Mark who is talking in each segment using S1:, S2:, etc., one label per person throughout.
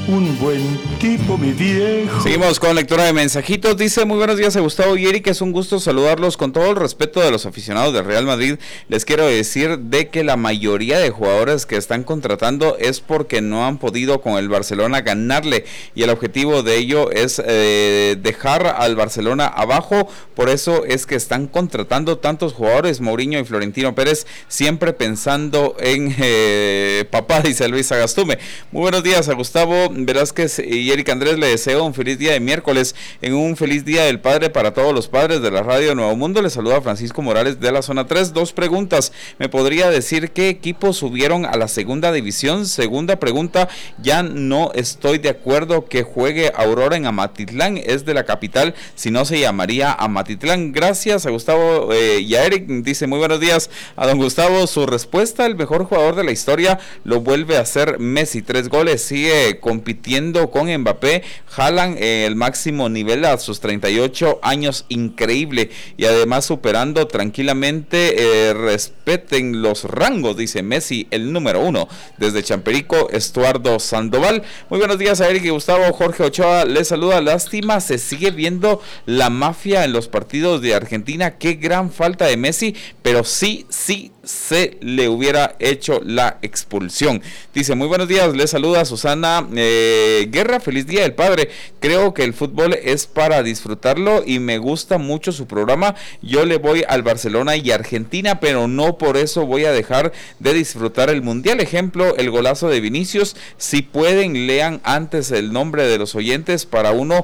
S1: un buen tipo, mi viejo.
S2: Seguimos con lectura de mensajitos. Dice: muy buenos días a Gustavo y Eric, es un gusto saludarlos. Con todo el respeto de los aficionados del Real Madrid, les quiero decir de que la mayoría de jugadores que están contratando es porque no han podido con el Barcelona ganarle, y el objetivo de ello es dejar al Barcelona abajo. Por eso es que están contratando tantos jugadores, Mourinho y Florentino Pérez, siempre pensando en papá, dice Luis Agastume. Muy buenos días a Gustavo Velázquez y Eric Andrés, le deseo un feliz día de miércoles, en un feliz día del padre para todos los padres de la radio Nuevo Mundo. Les saluda Francisco Morales de la zona 3. Dos preguntas: ¿me podría decir qué equipos subieron a la segunda división? Segunda pregunta: ya no estoy de acuerdo que juegue Aurora en Amatitlán, es de la capital, si no se llamaría Amatitlán. Gracias a Gustavo y a Eric. Dice: muy buenos días a don Gustavo, su respuesta: el mejor jugador de la historia lo vuelve a hacer Messi, 3 goles, sigue compitiendo con Mbappé, Haaland el máximo nivel a sus 38 años, increíble, y además superando tranquilamente, respeten los rangos, dice Messi, el número 1, desde Champerico, Estuardo Sandoval. Muy buenos días a Eric y Gustavo, Jorge Ochoa les saluda. Lástima, se sigue viendo la mafia en los partidos de Argentina, qué gran falta de Messi, pero sí se le hubiera hecho la expulsión. Dice: muy buenos días, les saluda Susana Guerra, feliz día del padre. Creo que el fútbol es para disfrutarlo y me gusta mucho su programa. Yo le voy al Barcelona y Argentina, pero no por eso voy a dejar de disfrutar el mundial. Ejemplo, el golazo de Vinicius. Si pueden, lean antes el nombre de los oyentes para uno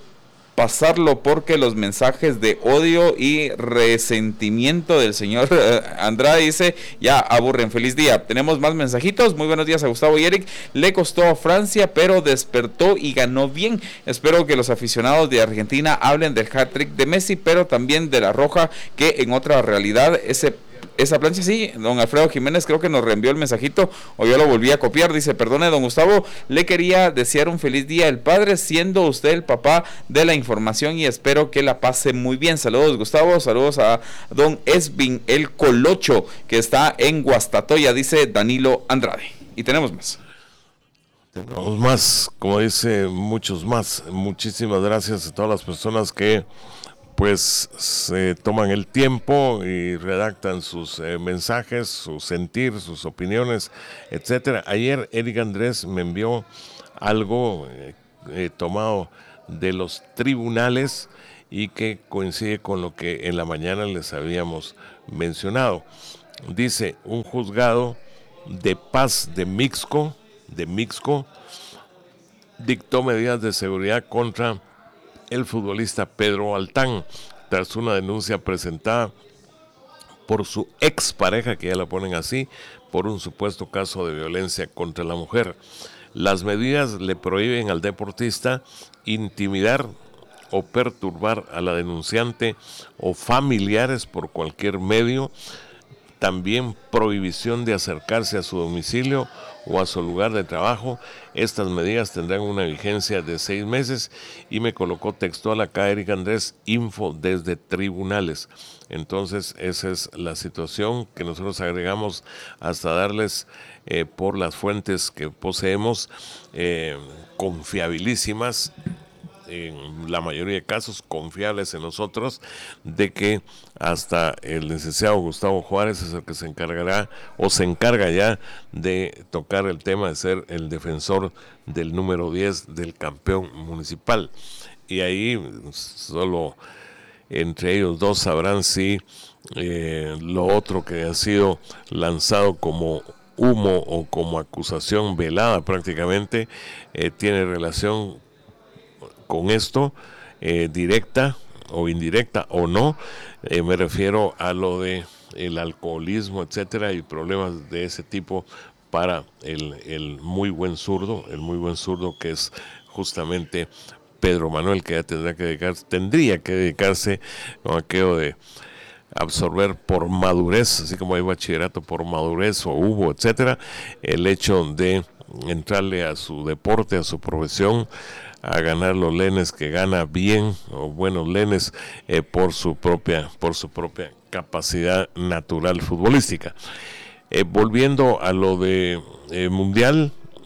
S2: pasarlo, porque los mensajes de odio y resentimiento del señor Andrade, dice, ya aburren. Feliz día. Tenemos más mensajitos. Muy buenos días a Gustavo y Eric. Le costó a Francia, pero despertó y ganó bien. Espero que los aficionados de Argentina hablen del hat-trick de Messi, pero también de la roja, que en otra realidad esa plancha. Sí, don Alfredo Jiménez creo que nos reenvió el mensajito, o yo lo volví a copiar. Dice: perdone don Gustavo, le quería desear un feliz día del padre, siendo usted el papá de la información, y espero que la pase muy bien. Saludos Gustavo, saludos a don Esvin el Colocho, que está en Guastatoya, dice Danilo Andrade. Y tenemos más.
S3: Tenemos más, como dice, muchos más. Muchísimas gracias a todas las personas que pues se toman el tiempo y redactan sus mensajes, su sentir, sus opiniones, etcétera. Ayer Eric Andrés me envió algo tomado de los tribunales y que coincide con lo que en la mañana les habíamos mencionado. Dice: un juzgado de paz de Mixco dictó medidas de seguridad contra el futbolista Pedro Altán, tras una denuncia presentada por su expareja, que ya la ponen así, por un supuesto caso de violencia contra la mujer. Las medidas le prohíben al deportista intimidar o perturbar a la denunciante o familiares por cualquier medio. También prohibición de acercarse a su domicilio o a su lugar de trabajo. Estas medidas tendrán una vigencia de 6 meses y me colocó textual acá Eric Andrés: info desde tribunales. Entonces esa es la situación que nosotros agregamos hasta darles por las fuentes que poseemos, confiabilísimas, en la mayoría de casos confiables en nosotros, de que hasta el licenciado Gustavo Juárez es el que se encargará o se encarga ya de tocar el tema de ser el defensor del número 10 del campeón municipal. Y ahí solo entre ellos dos sabrán si lo otro que ha sido lanzado como humo o como acusación velada prácticamente tiene relación con esto, directa o indirecta o no. Me refiero a lo de el alcoholismo, etcétera, y problemas de ese tipo para el muy buen zurdo, que es justamente Pedro Manuel, que ya tendría que dedicarse con aquello de absorber por madurez, así como hay bachillerato por madurez o hubo, etcétera, el hecho de entrarle a su deporte, a su profesión, a ganar los lenes que gana bien, o buenos lenes, por su propia capacidad natural futbolística. Volviendo a lo de mundial,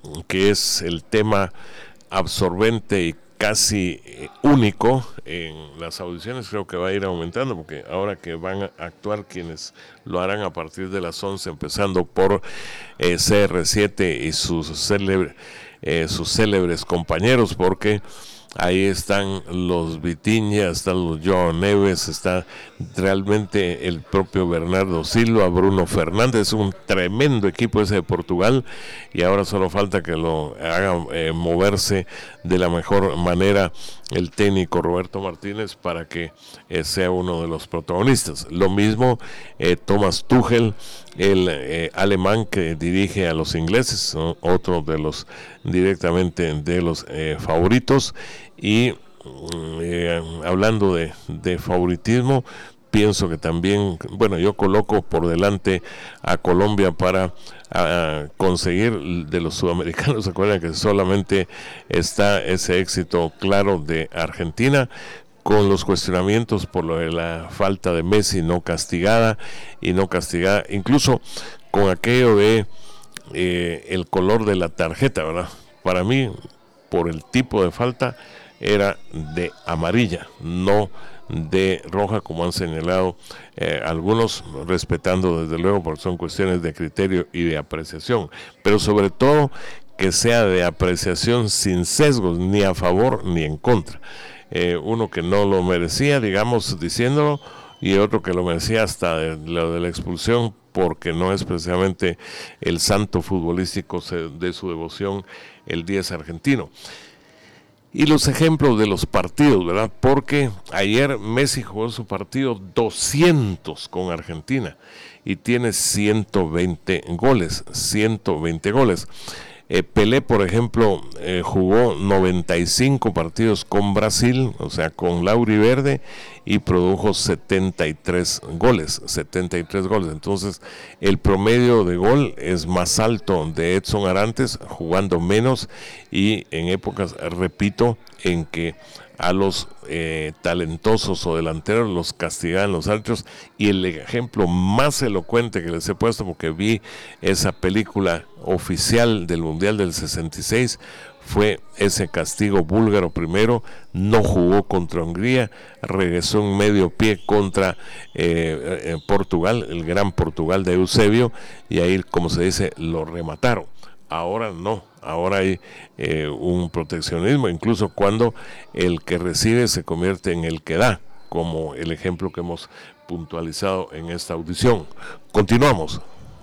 S3: que es el tema absorbente y casi único en las audiciones. Creo que va a ir aumentando, porque ahora que van a actuar quienes lo harán a partir de las 11, empezando por CR7 y sus célebres compañeros, porque ahí están los Vitinha, están los Joao Neves, está realmente el propio Bernardo Silva, Bruno Fernández, un tremendo equipo ese de Portugal, y ahora solo falta que lo hagan moverse de la mejor manera el técnico Roberto Martínez para que sea uno de los protagonistas. Lo mismo Thomas Tuchel, el alemán que dirige a los ingleses, ¿no? Otro de los directamente de los favoritos. Y hablando de favoritismo, pienso que también, bueno, yo coloco por delante a Colombia para conseguir de los sudamericanos. Se acuerdan que solamente está ese éxito claro de Argentina, con los cuestionamientos por lo de la falta de Messi no castigada, incluso con aquello de el color de la tarjeta, ¿verdad? Para mí, por el tipo de falta, era de amarilla, no de roja, como han señalado algunos, respetando desde luego, porque son cuestiones de criterio y de apreciación, pero sobre todo que sea de apreciación sin sesgos, ni a favor ni en contra. Uno que no lo merecía, digamos, diciéndolo, y otro que lo merecía hasta lo de la expulsión, porque no es precisamente el santo futbolístico de su devoción el 10 argentino. Y los ejemplos de los partidos, ¿verdad? Porque ayer Messi jugó su partido 200 con Argentina y tiene 120 goles. Pelé, por ejemplo, jugó 95 partidos con Brasil, o sea, con Lauriverde, y produjo 73 goles. Entonces, el promedio de gol es más alto de Edson Arantes, jugando menos, y en épocas, repito, en que a los talentosos o delanteros los castigaban los árbitros. Y el ejemplo más elocuente que les he puesto, porque vi esa película oficial del Mundial del 66, fue ese castigo búlgaro primero. No jugó contra Hungría, regresó en medio pie contra Portugal, el gran Portugal de Eusebio, y ahí, como se dice, lo remataron. Ahora no, ahora hay un proteccionismo, incluso cuando el que recibe se convierte en el que da, como el ejemplo que hemos puntualizado en esta audición. Continuamos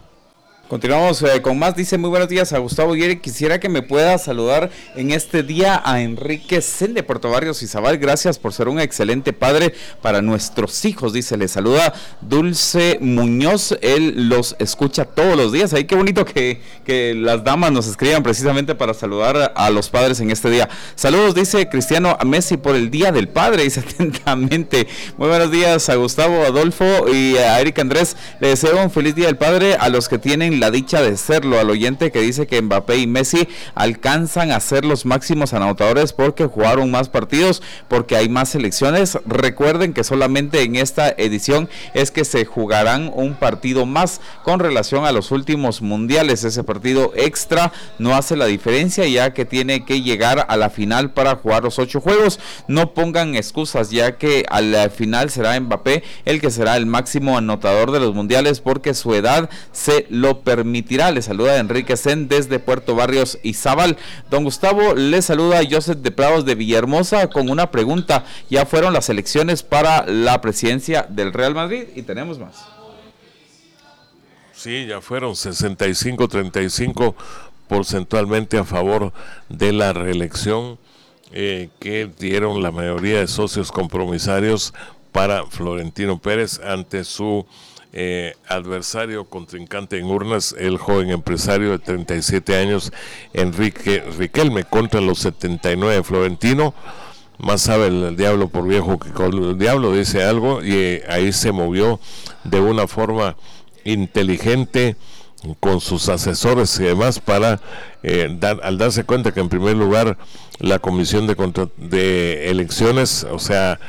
S3: con más. Dice: muy buenos días a Gustavo y Eric. Quisiera que me pueda saludar en este día a Enrique Sen de Puerto Barrios, Izabal. Gracias por ser un excelente padre para nuestros hijos. Dice, le saluda Dulce Muñoz. Él los escucha todos los días. Ahí qué bonito que las damas nos escriban precisamente para saludar a los padres en este día. Saludos, dice Cristiano, a Messi por el Día del Padre. Dice atentamente. Muy buenos días a Gustavo, Adolfo y a Eric Andrés. Le deseo un feliz Día del Padre a los que tienen la dicha de serlo. Al oyente que dice que Mbappé y Messi alcanzan a ser los máximos anotadores porque jugaron más partidos, porque hay más selecciones. Recuerden que solamente en esta edición es que se jugarán un partido más con relación a los últimos mundiales. Ese partido extra no hace la diferencia, ya que tiene que llegar a la final para jugar los 8 juegos. No pongan excusas, ya que al final será Mbappé el que será el máximo anotador de los mundiales, porque su edad se lo permitirá. Le saluda Enrique Sen desde Puerto Barrios, Izabal. Don Gustavo, le saluda Joseph de Prados de Villahermosa con una pregunta. Ya fueron las elecciones para la presidencia del Real Madrid y tenemos más. Sí, ya fueron 65-35 porcentualmente a favor de la reelección, que dieron la mayoría de socios compromisarios para Florentino Pérez ante su adversario contrincante en urnas, el joven empresario de 37 años, Enrique Riquelme, contra los 79 de Florentino. Más sabe el diablo por viejo que con el diablo, dice algo, y ahí se movió de una forma inteligente con sus asesores y demás para al darse cuenta que en primer lugar la comisión de elecciones, o sea,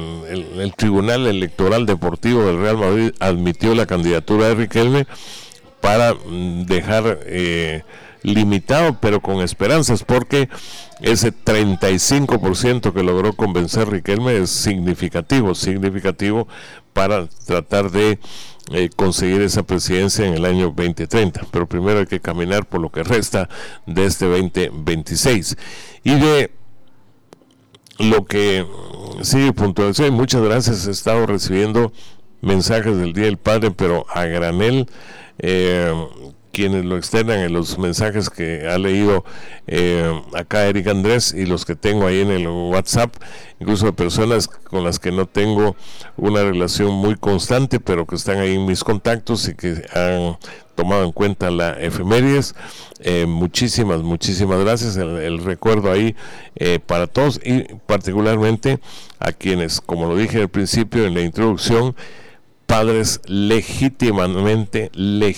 S3: el Tribunal Electoral Deportivo del Real Madrid admitió la candidatura de Riquelme, para dejar limitado, pero con esperanzas, porque ese 35% que logró convencer Riquelme es significativo para tratar de conseguir esa presidencia en el año 2030, pero primero hay que caminar por lo que resta de este 2026. Y de lo que sigue puntualización, muchas gracias, he estado recibiendo mensajes del Día del Padre, pero a granel, quienes lo externan en los mensajes que ha leído acá Eric Andrés y los que tengo ahí en el WhatsApp, incluso de personas con las que no tengo una relación muy constante, pero que están ahí en mis contactos y que han tomado en cuenta la efemérides. Muchísimas gracias, el recuerdo ahí para todos, y particularmente a quienes, como lo dije al principio en la introducción, padres legítimamente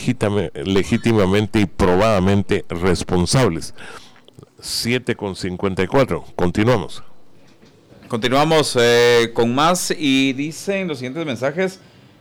S3: y probadamente responsables. 7:54. Continuamos
S2: con más, y dicen los siguientes mensajes.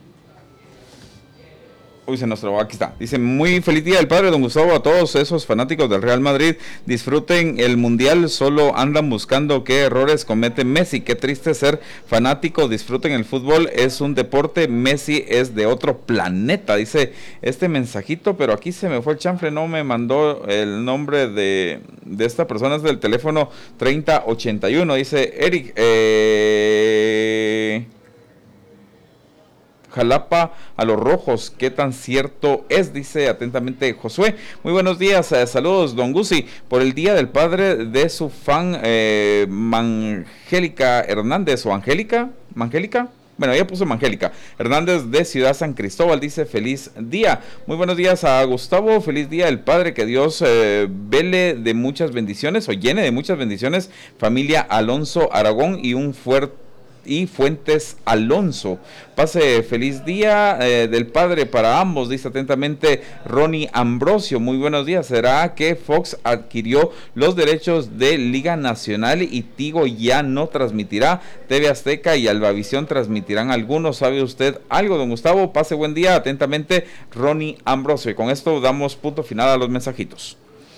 S2: Uy, se nos trabó, aquí está. Dice: muy feliz Día del Padre, don Gustavo, a todos esos fanáticos del Real Madrid. Disfruten el Mundial, solo andan buscando qué errores comete Messi. Qué triste ser fanático, disfruten el fútbol, es un deporte, Messi es de otro planeta. Dice este mensajito, pero aquí se me fue el chanfle, no me mandó el nombre de esta persona, es del teléfono 3081. Dice Eric, Jalapa a los rojos, ¿qué tan cierto es? Dice atentamente Josué. Muy buenos días, saludos don Gusi, por el Día del Padre de su fan Mangélica Hernández, o Angélica, bueno, ella puso Mangélica Hernández de Ciudad San Cristóbal, dice feliz día. Muy buenos días a Gustavo, feliz Día del Padre, que Dios vele de muchas bendiciones, o llene de muchas bendiciones, familia Alonso Aragón y Fuentes Alonso. Pase feliz Día del Padre para ambos, dice atentamente Ronnie Ambrosio. Muy buenos días. ¿Será que Fox adquirió los derechos de Liga Nacional y Tigo ya no transmitirá? TV Azteca y Albavisión transmitirán algunos. ¿Sabe usted algo, don Gustavo? Pase buen día, atentamente Ronnie Ambrosio. Y con esto damos punto final a los mensajitos.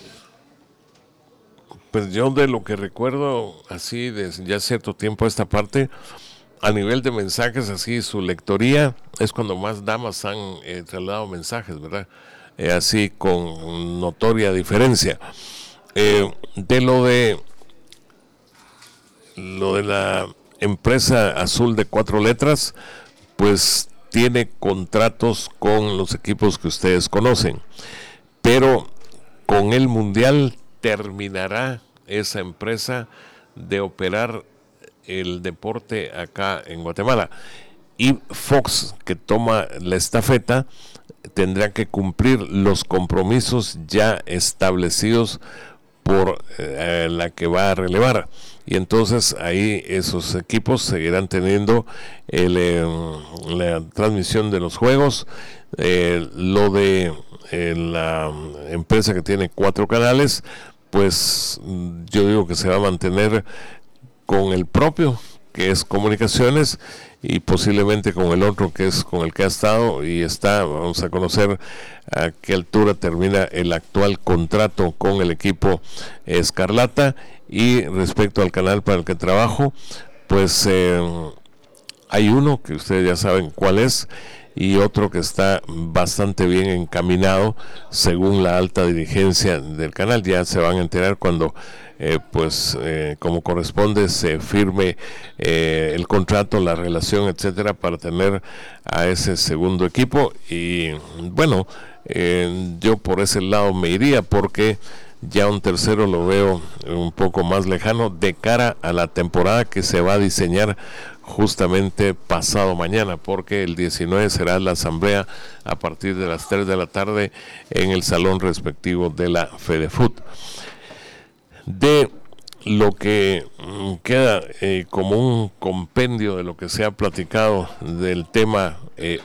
S3: Pues yo de lo que recuerdo así desde ya cierto tiempo a esta parte, a nivel de mensajes así, su lectoría es cuando más damas han trasladado mensajes, ¿verdad? Así con notoria diferencia. De lo de la empresa azul de 4 letras, pues tiene contratos con los equipos que ustedes conocen, pero con el Mundial terminará esa empresa de operar el deporte acá en Guatemala, y Fox, que toma la estafeta, tendrá que cumplir los compromisos ya establecidos por la que va a relevar, y entonces ahí esos equipos seguirán teniendo la transmisión de los juegos. Lo de la empresa que tiene 4 canales, pues yo digo que se va a mantener con el propio, que es Comunicaciones, y posiblemente con el otro, que es con el que ha estado y está. Vamos a conocer a qué altura termina el actual contrato con el equipo Escarlata. Y respecto al canal para el que trabajo, pues hay uno que ustedes ya saben cuál es, y otro que está bastante bien encaminado según la alta dirigencia del canal. Ya se van a enterar cuando como corresponde se firme el contrato, la relación, etcétera, para tener a ese segundo equipo. Y bueno, yo por ese lado me iría, porque ya un tercero lo veo un poco más lejano de cara a la temporada que se va a diseñar justamente pasado mañana, porque el 19 será la asamblea a partir de las 3 de la tarde en el salón respectivo de la FedeFut. De lo que queda como un compendio de lo que se ha platicado del tema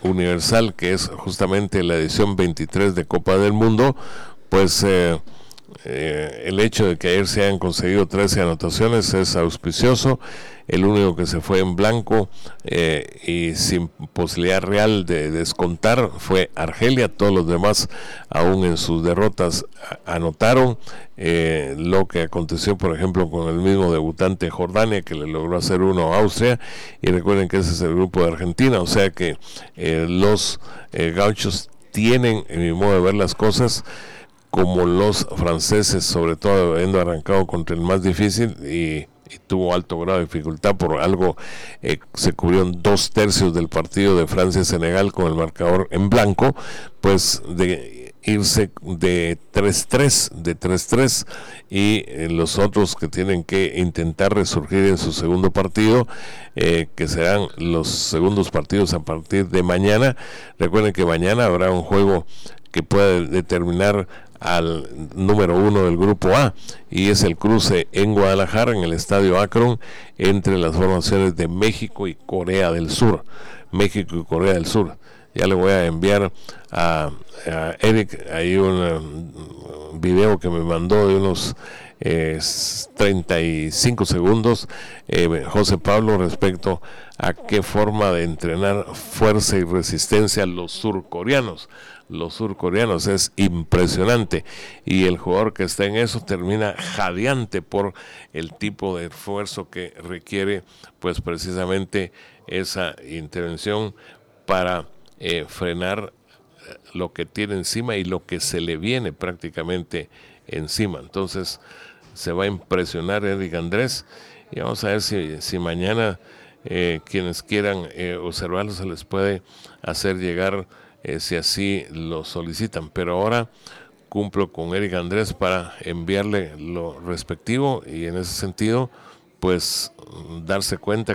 S3: universal, que es justamente la edición 23 de Copa del Mundo, pues el hecho de que ayer se hayan conseguido 13 anotaciones es auspicioso. El único que se fue en blanco y sin posibilidad real de descontar fue Argelia. Todos los demás, aún en sus derrotas, anotaron. Lo que aconteció, por ejemplo, con el mismo debutante Jordania, que le logró hacer uno a Austria. Y recuerden que ese es el grupo de Argentina, o sea que los gauchos tienen, en mi modo de ver las cosas, como los franceses, sobre todo habiendo arrancado contra el más difícil y tuvo alto grado de dificultad por algo, se cubrieron 2/3 del partido de Francia-Senegal con el marcador en blanco, pues de irse de 3-3 y los otros que tienen que intentar resurgir en su segundo partido, que serán los segundos partidos a partir de mañana. Recuerden que mañana habrá un juego que puede determinar al número 1 del grupo A, y es el cruce en Guadalajara, en el estadio Akron, entre las formaciones de México y Corea del Sur. Ya le voy a enviar a Eric ahí un video que me mandó de unos 35 segundos, José Pablo, respecto a qué forma de entrenar fuerza y resistencia los surcoreanos. Es impresionante, y el jugador que está en eso termina jadeante por el tipo de esfuerzo que requiere, pues precisamente esa intervención para frenar lo que tiene encima y lo que se le viene prácticamente encima. Entonces se va a impresionar Eric Andrés, y vamos a ver si mañana quienes quieran observarlo se les puede hacer llegar, si así lo solicitan. Pero ahora cumplo con Eric Andrés para enviarle lo respectivo, y en ese sentido pues darse cuenta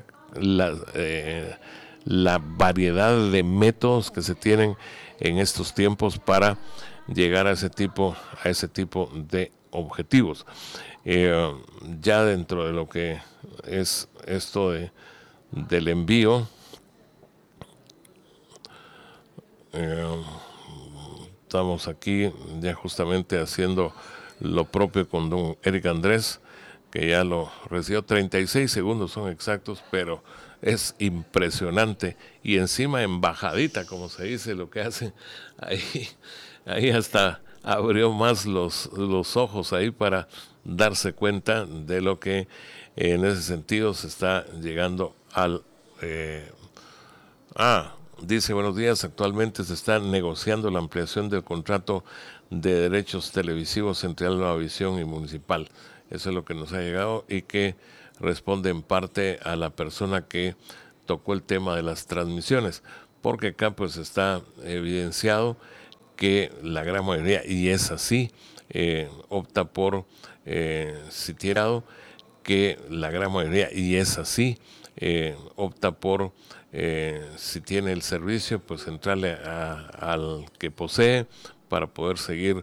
S3: la variedad de métodos que se tienen en estos tiempos para llegar a ese tipo de objetivos. Ya dentro de lo que es esto del envío, estamos aquí ya justamente haciendo lo propio con don Eric Andrés, que ya lo recibió. 36 segundos son exactos, pero es impresionante, y encima embajadita, como se dice, lo que hace ahí hasta abrió más los ojos ahí para darse cuenta de lo que en ese sentido se está llegando al dice: buenos días, actualmente se está negociando la ampliación del contrato de derechos televisivos entre Nueva Visión y Municipal. Eso es lo que nos ha llegado, y que responde en parte a la persona que tocó el tema de las transmisiones, porque acá pues está evidenciado que la gran mayoría, y es así, opta por sitiado, que la gran mayoría, y es así, opta por, si tiene el servicio, pues entrarle al que posee para poder seguir